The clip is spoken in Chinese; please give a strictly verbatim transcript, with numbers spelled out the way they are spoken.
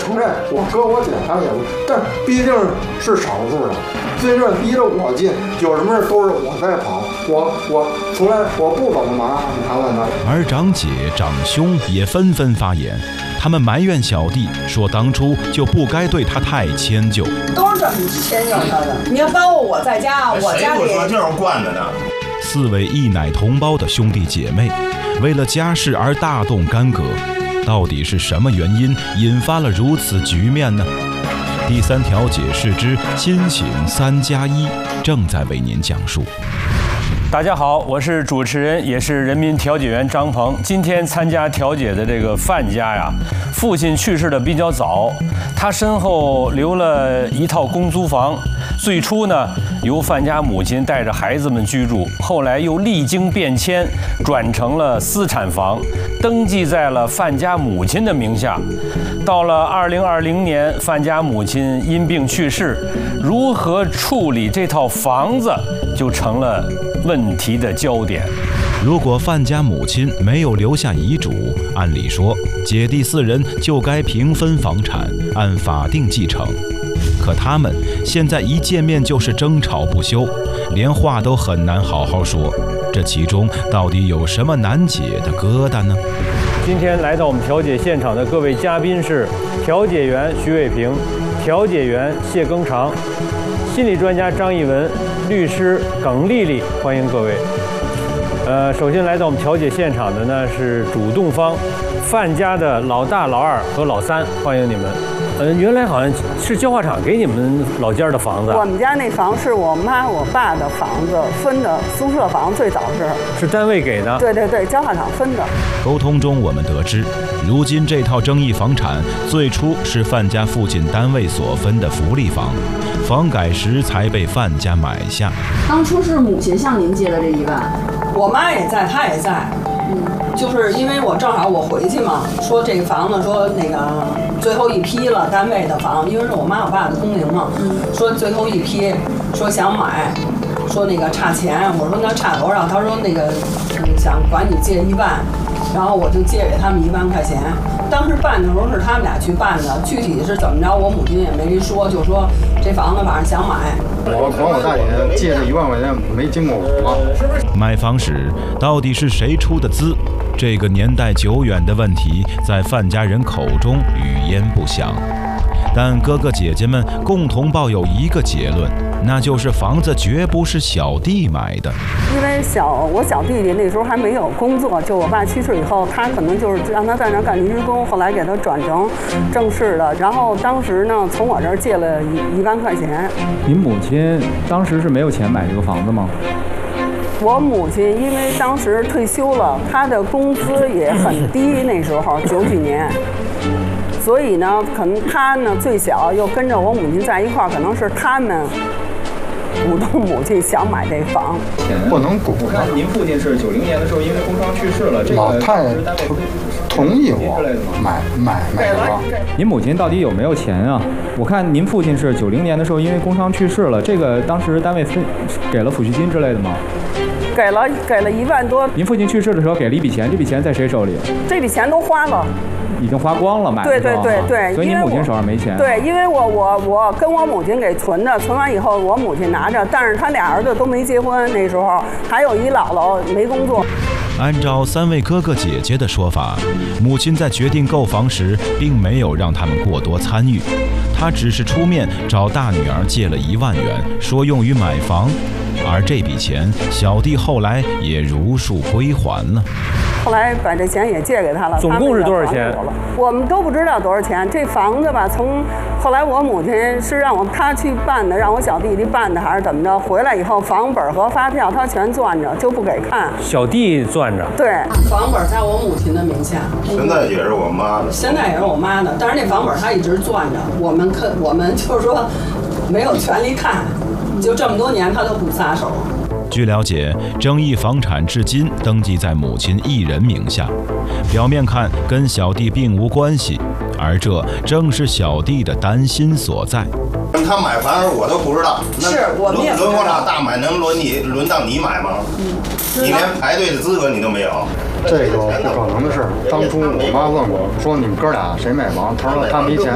承认，我搁我姐她也不，但毕竟是少数的。最近逼着我进，有什么事都是我在跑，我我从来我不怎么麻麻烦他。 而长姐长兄也纷纷发言，他们埋怨小弟说当初就不该对他太迁就， 都是这么迁就他的。你看，包括我在家，我家里谁不说就是惯着呢。 四位异奶同胞的兄弟姐妹，为了家事而大动干戈，到底是什么原因引发了如此局面呢？第三条解释之亲情三加一正在为您讲述。 大家好，我是主持人，也是人民调解员张鹏。今天参加调解的这个范家呀，父亲去世的比较早，他身后留了一套公租房。最初呢，由范家母亲带着孩子们居住，后来又历经变迁，转成了私产房，登记在了范家母亲的名下。到了二零二零年，范家母亲因病去世，如何处理这套房子就成了问题的焦点。 如果范家母亲没有留下遗嘱，按理说姐弟四人就该平分房产，按法定继承。可他们现在一见面就是争吵不休，连话都很难好好说。这其中到底有什么难解的疙瘩呢？ 今天来到我们调解现场的各位嘉宾是调解员徐伟平、调解员谢庚长、心理专家张艺文、律师耿丽丽，欢迎各位。呃，首先来到我们调解现场的呢是主动方范家的老大、老二和老三，欢迎你们。呃，原来好像是教化厂给你们老家的房子。 我们家那房是我妈我爸的房子分的宿舍房，最早是是单位给的。 对对对，教化厂分的。 沟通中我们得知，如今这套争议房产最初是范家父亲单位所分的福利房，房改时才被范家买下。 当初是母亲向您借的这一万， 我妈也在，她也在。嗯，就是因为我正好我回去嘛，说这个房子说那个最后一批了，单位的房，因为是我妈我爸的工龄嘛，嗯，说最后一批，说想买，说那个差钱，我说那差多少？他说那个嗯想管你借一万，然后我就借给他们一万块钱。当时办的时候是他们俩去办的，具体是怎么着，我母亲也没说，就说这房子晚上想买。 我管我大姐借这一万块钱没经过我。 买房时到底是谁出的资？这个年代久远的问题，在范家人口中语焉不详。但哥哥姐姐们共同抱有一个结论，那就是房子绝不是小弟买的。 因为小我小弟弟那时候还没有工作，就我爸去世以后，他可能就是让他在那儿干临时工，后来给他转成正式的。然后当时呢，从我这儿借了一一万块钱。 您母亲当时是没有钱买这个房子吗？ 我母亲因为当时退休了，她的工资也很低，那时候九几年。所以呢，可能他呢最小，又跟着我母亲在一块儿，可能是他们鼓动母亲想买这房。 不能鼓。 我看您父亲是九零年的时候因为工伤去世了，这个老太太同意我买买买房。 您母亲到底有没有钱啊？我看您父亲是九零年的时候因为工伤去世了，这个当时单位分给了抚恤金之类的吗？ 给了给了一万多。 您父亲去世的时候给了一笔钱，这笔钱在谁手里？ 这笔钱都花了。 已经花光了，买的对对对对， 所以您母亲手上没钱。 对，因为我我我跟我母亲给存的，存完以后我母亲拿着，但是他俩儿子都没结婚，那时候还有一姥姥没工作。 按照三位哥哥姐姐的说法，母亲在决定购房时并没有让他们过多参与，她只是出面找大女儿借了一万元，说用于买房，而这笔钱小弟后来也如数归还了。 后来把这钱也借给他了。 总共是多少钱？ 我们都不知道多少钱。这房子吧，从后来我母亲是让我他去办的，让我小弟弟办的，还是怎么着？回来以后，房本和发票他全攥着，就不给看。 小弟攥着。 对，房本在我母亲的名下。 现在也是我妈的。 现在也是我妈的，但是那房本他一直攥着，我们可我们就是说没有权利看，就这么多年他都不撒手。 据了解，争议房产至今登记在母亲一人名下，表面看跟小弟并无关系，而这正是小弟的担心所在。 他买房时我都不知道，那是我们也不知道轮我俩大买，能轮你轮到你买吗？嗯，你连排队的资格你都没有。 这个不可能的事。当初我妈问我说：“你们哥俩谁买房？”他说：“他没钱。”